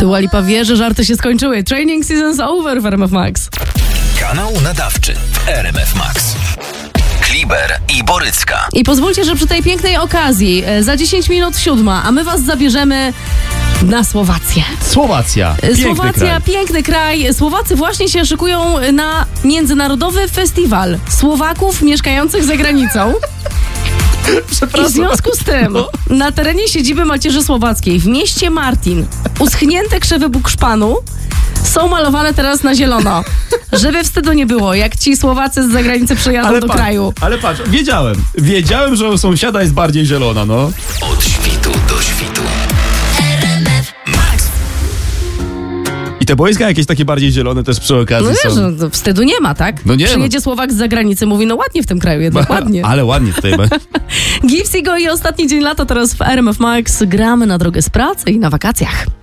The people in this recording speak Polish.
Dua Lipa wie, że żarty się skończyły. Training season's over w RMF Max. Kanał nadawczy w RMF Max. Kliber i Borycka. I pozwólcie, że przy tej pięknej okazji za 10 minut 7, a my was zabierzemy na Słowację. Słowacja. Piękny kraj. Słowacy właśnie się szykują na międzynarodowy festiwal Słowaków mieszkających za granicą. I w związku z tym na terenie siedziby Macierzy Słowackiej w mieście Martin uschnięte krzewy bukszpanu są malowane teraz na zielono. Żeby wstydu nie było, jak ci Słowacy z zagranicy przyjadą do kraju. Ale patrz, wiedziałem, że u sąsiada jest bardziej zielona, no. Od świtu do świtu. I te boiska jakieś takie bardziej zielone też przy okazji No są. wiesz, wstydu nie ma, tak? No nie, Przyjedzie Słowak z zagranicy, mówi, no ładnie w tym kraju, jednak ładnie. Ale ładnie tutaj. Gipsy Go i ostatni dzień lata teraz w RMF Max. Gramy na drogę z pracy i na wakacjach.